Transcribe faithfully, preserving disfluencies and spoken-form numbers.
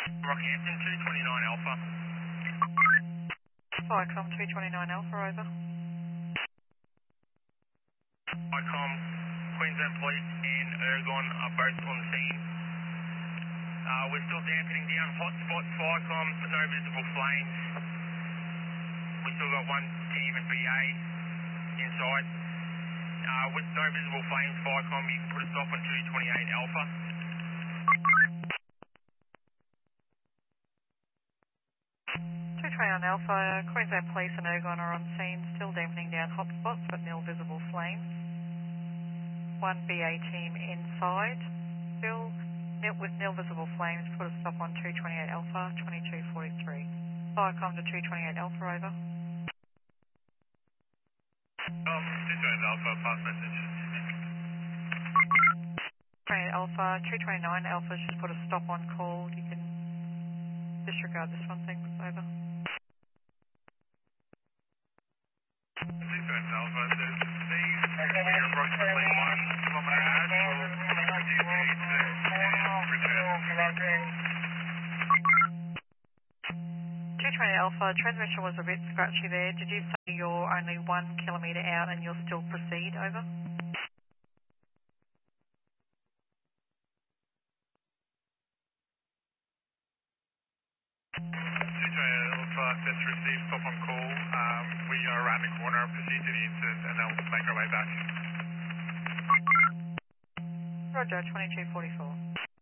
Rockhampton, two twenty-nine Alpha. Viacom two twenty-nine Alpha, over. Icom, Queensland Police and Ergon are both on scene. Uh, we're still dampening down hotspots, Viacom, no visible flames. We still got one team and B A inside. Uh, with no visible flames, Viacom, you can put a stop on two twenty-eight Alpha. two twenty-nine Alpha, Queensland Police and Ergon are on scene, still dampening down hotspots but nil visible flames. One B A team inside, still nil, with nil visible flames, put a stop on two twenty-eight Alpha, twenty-two forty-three. Viacom to two twenty-eight Alpha, over. Um, two twenty-eight Alpha, pass message. twenty-eight Alpha, two twenty-nine Alpha should put a stop on call. You can disregard this one, thanks, over. two twenty-eight Alpha, there's Steve, you're approximately one kilometre out, we'll D P to return. two twenty Alpha, transmission was a bit scratchy there. Did you say you're only one kilometre out and you'll still proceed, over? two twenty-eight Alpha, that's received, stop on call. Um, we are around the corner, proceed to the incident and then we'll make our way back. Roger, twenty-two forty-four.